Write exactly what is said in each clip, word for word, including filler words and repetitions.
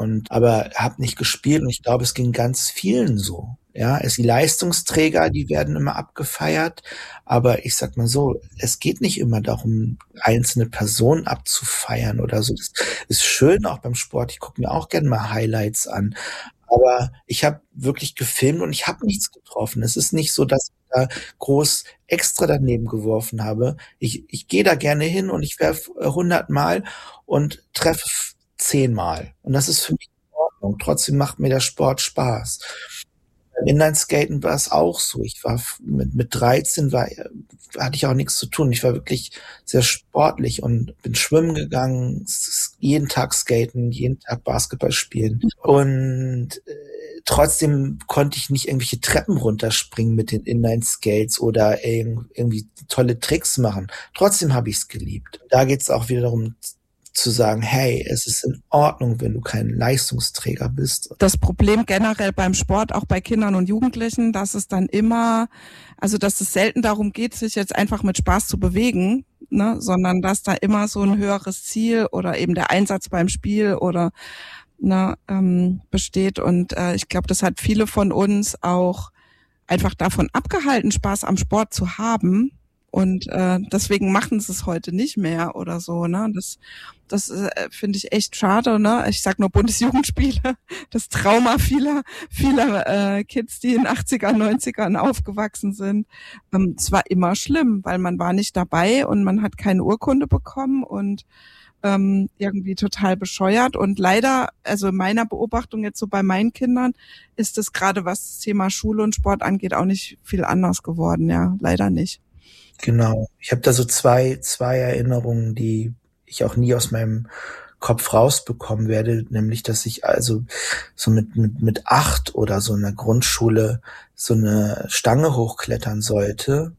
und aber habe nicht gespielt und ich glaube, es ging ganz vielen so. Ja, es die Leistungsträger, die werden immer abgefeiert, aber ich sage mal so, es geht nicht immer darum, einzelne Personen abzufeiern oder so. Das ist schön auch beim Sport. Ich gucke mir auch gerne mal Highlights an, aber ich habe wirklich gefilmt und ich habe nichts getroffen. Es ist nicht so, dass ich da groß extra daneben geworfen habe. Ich ich gehe da gerne hin und ich werfe hundert Mal und treffe zehn Mal und das ist für mich in Ordnung. Trotzdem macht mir der Sport Spaß. Beim Inlineskaten war's auch so. Ich war f mit mit dreizehn war hatte ich auch nix zu tun. Ich war wirklich sehr sportlich und bin schwimmen gegangen, s s jeden Tag skaten, jeden Tag Basketball spielen. Und, äh, trotzdem konnte ich nicht irgendwelche Treppen runterspringen mit den Inlineskates oder irgend irgendwie tolle Tricks machen. Trotzdem habe ich's geliebt. Da geht's auch wieder darum z zu sagen: „Hey, es ist in Ordnung, wenn du kein Leistungsträger bist.“ Das Problem generell beim Sport, auch bei Kindern und Jugendlichen, dass es dann immer also, dass es selten darum geht, sich jetzt einfach mit Spaß zu bewegen, ne, sondern dass da immer so 'n höheres Ziel oder eben der Einsatz beim Spiel oder, ne, ähm, besteht. Und, äh, ich glaube, das hat viele von uns auch einfach davon abgehalten, Spaß am Sport zu haben. Und, äh, deswegen machen sie's heute nicht mehr oder so, ne? Das das, äh, finde ich echt schade, ne? Ich sage nur Bundesjugendspiele, das Trauma vieler vieler, äh, Kids, die in achtzigern, neunzigern aufgewachsen sind. Ähm, es war immer schlimm, weil man war nicht dabei und man hat keine Urkunde bekommen und, ähm, irgendwie total bescheuert. Und leider, also in meiner Beobachtung jetzt so bei meinen Kindern, ist es grade, was das Thema Schule und Sport angeht, auch nicht viel anders geworden, ja, leider nicht. Genau. Ich habe da so zwei zwei Erinnerungen, die ich auch nie aus meinem Kopf rausbekommen werde, nämlich, dass ich also so mit mit mit acht oder so in der Grundschule so 'ne Stange hochklettern sollte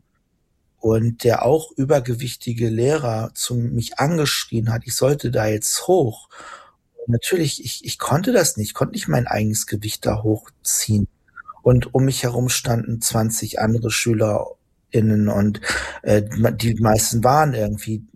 und der auch übergewichtige Lehrer zu mich angeschrien hat, ich sollte da jetzt hoch. Und natürlich, ich ich konnte das nicht, konnte nicht mein eigenes Gewicht da hochziehen. Und um mich herum standen zwanzig andere SchülerInnen und, äh, ma die meisten waren irgendwie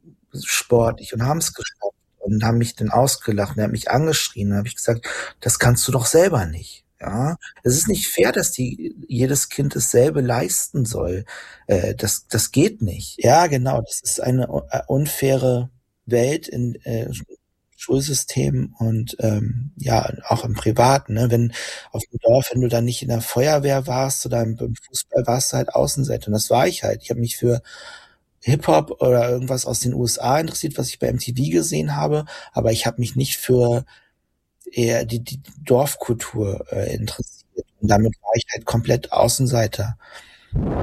sportlich und haben's geschafft und haben mich dann ausgelacht und er hat mich angeschrien. Dann habe ich gesagt: „Das kannst du doch selber nicht, ja? Es ist nicht fair, dass die jedes Kind dasselbe leisten soll. Äh, das das geht nicht.“ Ja, genau, das ist eine u äh, unfaire Welt in, äh, Sch Schulsystem und, ähm, ja, auch im Privaten, ne? Wenn auf'm Dorf, wenn du da nicht in der Feuerwehr warst oder beim Fußball, warst du halt Außenseiter und das war ich halt. Ich habe mich für Hip-Hop oder irgendwas aus den U S A interessiert, was ich bei M T V gesehen habe, aber ich habe mich nicht für eher die die Dorfkultur, äh, interessiert und damit war ich halt komplett Außenseiter.